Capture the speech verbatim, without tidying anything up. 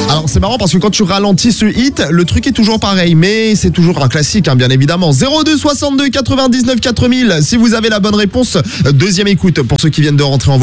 Alors c'est marrant parce que quand tu ralentis ce hit, le truc est toujours pareil, mais c'est toujours un classique, hein, bien évidemment. zéro deux soixante-deux quatre-vingt-dix-neuf quatre mille, si vous avez la bonne réponse. Deuxième écoute pour ceux qui viennent de rentrer en